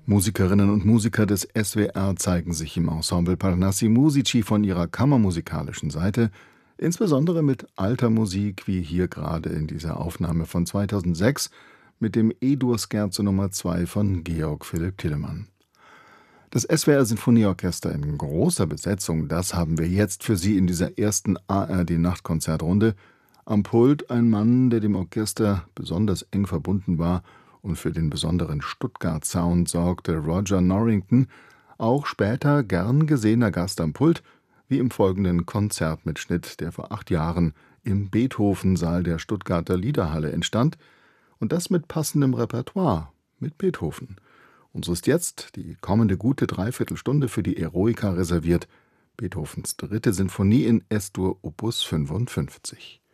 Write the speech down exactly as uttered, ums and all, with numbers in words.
Musikerinnen und Musiker des S W R zeigen sich im Ensemble Parnassi Musici von ihrer kammermusikalischen Seite, insbesondere mit alter Musik, wie hier gerade in dieser Aufnahme von zweitausendsechs mit dem E-Dur-Scherzo Nummer zwei von Georg Philipp Telemann. Das S W R Sinfonieorchester in großer Besetzung, das haben wir jetzt für Sie in dieser ersten A R D-Nachtkonzertrunde. Am Pult ein Mann, der dem Orchester besonders eng verbunden war und für den besonderen Stuttgart-Sound sorgte, Roger Norrington, auch später gern gesehener Gast am Pult, wie im folgenden Konzertmitschnitt, der vor acht Jahren im Beethoven-Saal der Stuttgarter Liederhalle entstand, und das mit passendem Repertoire, mit Beethoven. Und so ist jetzt die kommende gute Dreiviertelstunde für die Eroica reserviert, Beethovens dritte Sinfonie in Es-Dur Opus fünfundfünfzig.